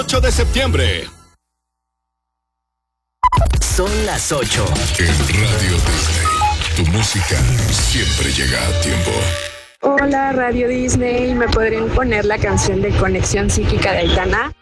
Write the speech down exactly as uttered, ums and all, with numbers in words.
ocho de septiembre. Son las ocho. En Radio Disney, tu música siempre llega a tiempo. Hola Radio Disney, ¿me podrían poner la canción de Conexión Psíquica de Aitana?